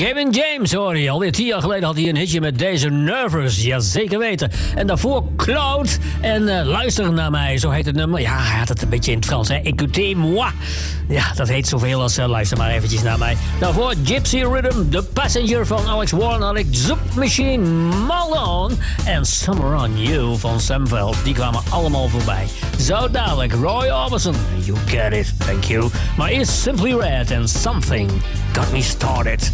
Gavin James hoor je. Alweer 10 jaar geleden had hij een hitje met deze Nervous. Ja, zeker weten. En daarvoor Cloud en Luister naar mij. Zo heet het nummer. Ja, hij had het een beetje in het Frans. Écoutez-moi. Ja, dat heet zoveel als luister maar eventjes naar mij. Daarvoor Gypsy Rhythm, The Passenger van Alex Warren, Zoop Machine, Malone en Summer on You van Sam Veld. Die kwamen allemaal voorbij. Zo dadelijk Roy Orbison. You get it, thank you. Maar eerst Simply Red and Something Got Me Started.